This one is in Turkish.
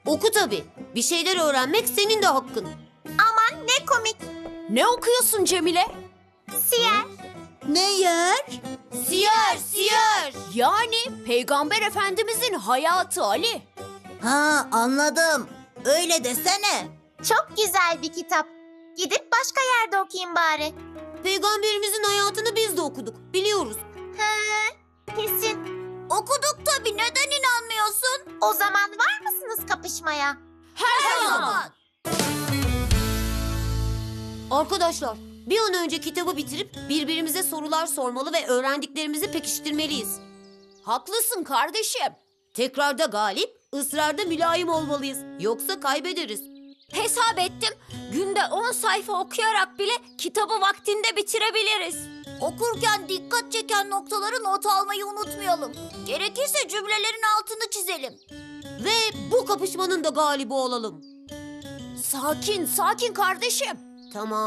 Oku tabii. Bir şeyler öğrenmek senin de hakkın. Aman ne komik. Ne okuyorsun Cemile? Siyer. Ne yer? Siyer, siyer. Yani Peygamber Efendimizin hayatı Ali. Ha, anladım. Öyle desene. Çok güzel bir kitap. Gidip başka yerde okuyayım bari. Peygamberimizin hayatını biz de okuduk. Biliyoruz. He, kesin. Okuduk tabii. Neden inanmıyorsun? O zaman var mısınız kapışmaya? Her zaman. Arkadaşlar, bir an önce kitabı bitirip birbirimize sorular sormalı ve öğrendiklerimizi pekiştirmeliyiz. Haklısın kardeşim. Tekrarda galip, ısrarda mülayim olmalıyız. Yoksa kaybederiz. Hesap ettim. Günde 10 sayfa okuyarak bile kitabı vaktinde bitirebiliriz. Okurken dikkat çeken noktaları not almayı unutmayalım. Gerekirse cümlelerin altını çizelim. Ve bu kapışmanın da galibi olalım. Sakin, sakin kardeşim. Tamam.